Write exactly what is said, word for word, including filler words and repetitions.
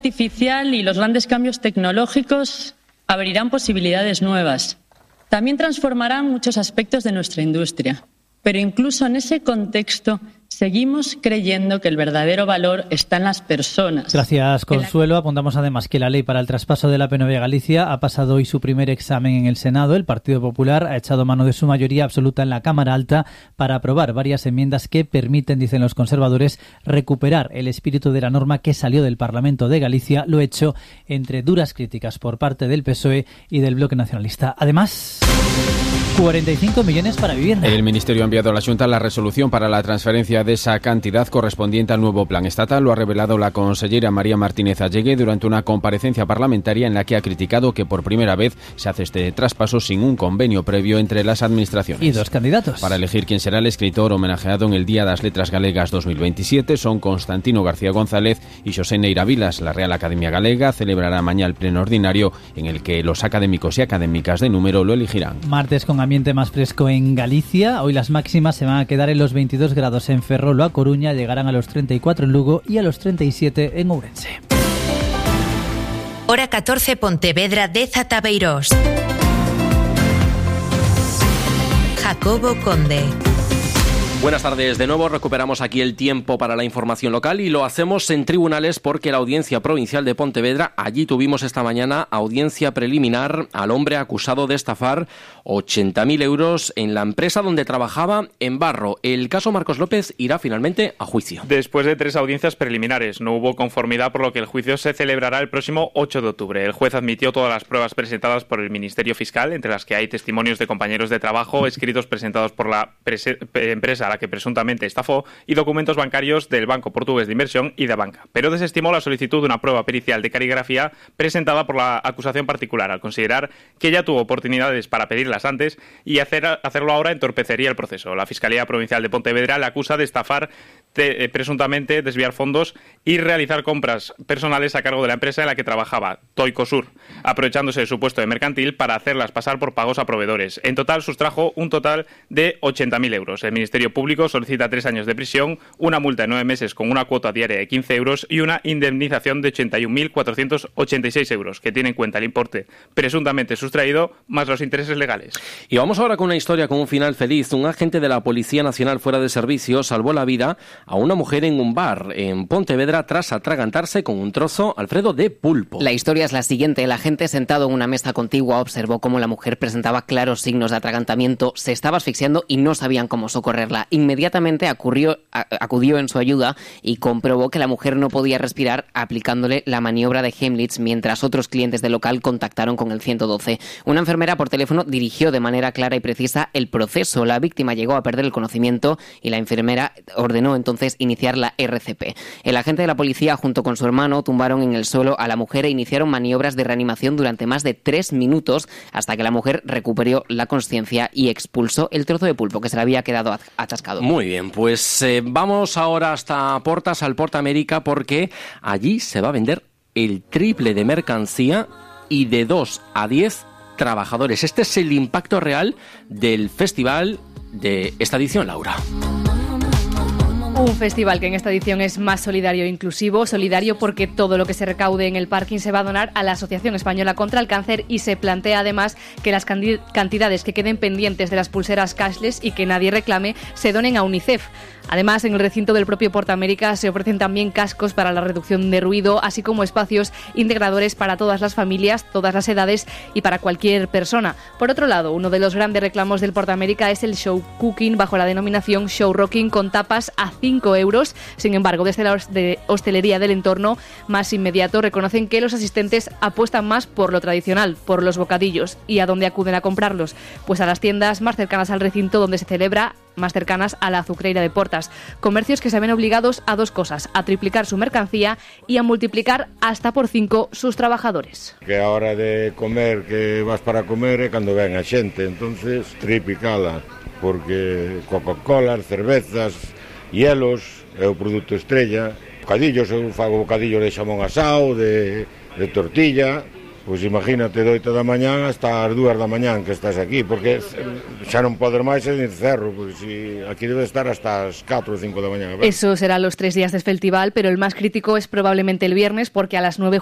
artificial y los grandes cambios tecnológicos abrirán posibilidades nuevas. También transformarán muchos aspectos de nuestra industria. Pero incluso en ese contexto seguimos creyendo que el verdadero valor está en las personas. Gracias, Consuelo. Apuntamos además que la ley para el traspaso de la P N V a Galicia ha pasado hoy su primer examen en el Senado. El Partido Popular ha echado mano de su mayoría absoluta en la Cámara Alta para aprobar varias enmiendas que permiten, dicen los conservadores, recuperar el espíritu de la norma que salió del Parlamento de Galicia, lo hecho entre duras críticas por parte del P S O E y del Bloque Nacionalista. Además, cuarenta y cinco millones para vivienda. El Ministerio ha enviado a la Xunta la resolución para la transferencia de esa cantidad correspondiente al nuevo plan estatal. Lo ha revelado la consellera María Martínez Allegue durante una comparecencia parlamentaria en la que ha criticado que por primera vez se hace este traspaso sin un convenio previo entre las administraciones. Y dos candidatos. Para elegir quién será el escritor homenajeado en el Día das Letras Galegas dos mil veintisiete son Constantino García González y Xosé Neira Vilas. La Real Academia Galega celebrará mañana el pleno ordinario en el que los académicos y académicas de número lo elegirán. Martes con ambiente más fresco en Galicia. Hoy las máximas se van a quedar en los veintidós grados en Ferrol o A Coruña, llegarán a los treinta y cuatro en Lugo y a los treinta y siete en Ourense. Hora catorce, Pontevedra, dez Tabeirós. Jacobo Conde. Buenas tardes. De nuevo recuperamos aquí el tiempo para la información local y lo hacemos en tribunales porque la Audiencia Provincial de Pontevedra, allí tuvimos esta mañana audiencia preliminar al hombre acusado de estafar ochenta mil euros en la empresa donde trabajaba en Barro. El caso Marcos López irá finalmente a juicio. Después de tres audiencias preliminares, no hubo conformidad, por lo que el juicio se celebrará el próximo ocho de octubre. El juez admitió todas las pruebas presentadas por el Ministerio Fiscal, entre las que hay testimonios de compañeros de trabajo, escritos presentados por la prese- empresa a la que presuntamente estafó y documentos bancarios del Banco Portugués de Inversión y de Banca. Pero desestimó la solicitud de una prueba pericial de caligrafía presentada por la acusación particular, al considerar que ya tuvo oportunidades para pedirlas antes y hacer, hacerlo ahora entorpecería el proceso. La Fiscalía Provincial de Pontevedra le acusa de estafar, de, eh, presuntamente desviar fondos y realizar compras personales a cargo de la empresa en la que trabajaba, Toicosur, aprovechándose de su puesto de mercantil para hacerlas pasar por pagos a proveedores. En total sustrajo un total de ochenta mil euros. El Ministerio Público solicita tres años de prisión, una multa de nueve meses con una cuota diaria de quince euros y una indemnización de ochenta y un mil cuatrocientos ochenta y seis euros, que tiene en cuenta el importe presuntamente sustraído más los intereses legales. Y vamos ahora con una historia con un final feliz. Un agente de la Policía Nacional fuera de servicio salvó la vida a una mujer en un bar en Pontevedra tras atragantarse con un trozo, Alfredo, de pulpo. La historia es la siguiente. El agente, sentado en una mesa contigua, observó cómo la mujer presentaba claros signos de atragantamiento, se estaba asfixiando y no sabían cómo socorrerla. Inmediatamente acudió, acudió en su ayuda y comprobó que la mujer no podía respirar, aplicándole la maniobra de Heimlich, mientras otros clientes del local contactaron con el ciento doce. Una enfermera por teléfono dirigió de manera clara y precisa el proceso. La víctima llegó a perder el conocimiento y la enfermera ordenó entonces iniciar la R C P. El agente de la policía, junto con su hermano, tumbaron en el suelo a la mujer e iniciaron maniobras de reanimación durante más de tres minutos hasta que la mujer recuperó la consciencia y expulsó el trozo de pulpo que se le había quedado atascado. Muy bien, pues eh, vamos ahora hasta Portas, al Porta América, porque allí se va a vender el triple de mercancía y de dos a diez trabajadores. Este es el impacto real del festival de esta edición, Laura. Un festival que en esta edición es más solidario e inclusivo. Solidario porque todo lo que se recaude en el parking se va a donar a la Asociación Española contra el Cáncer y se plantea además que las cantidades que queden pendientes de las pulseras cashless y que nadie reclame se donen a UNICEF. Además, en el recinto del propio Porta América se ofrecen también cascos para la reducción de ruido, así como espacios integradores para todas las familias, todas las edades y para cualquier persona. Por otro lado, uno de los grandes reclamos del Porta América es el show cooking bajo la denominación show rocking con tapas a cinco euros. Sin embargo, desde la de hostelería del entorno más inmediato reconocen que los asistentes apuestan más por lo tradicional, por los bocadillos. ¿Y a dónde acuden a comprarlos? Pues a las tiendas más cercanas al recinto donde se celebra, más cercanas a la azucreira de Portas. Comercios que se ven obligados a dos cosas: a triplicar su mercancía y a multiplicar hasta por cinco sus trabajadores. Que a hora de comer, que vas para comer, é cando ven a xente, entonces triplicala, porque Coca-Cola, cervezas, hielos, é o produto estrella. Bocadillos, eu fago bocadillos de xamón asado, de, de tortilla, Pois imagínate, de oito da mañán hasta as dúas da mañán que estás aquí, porque xa non podes máis e nin cerro, porque si aquí debe estar hasta as catro ou cinco da mañán. Eso será los tres días del festival, pero el más crítico es probablemente el viernes, porque a las nueve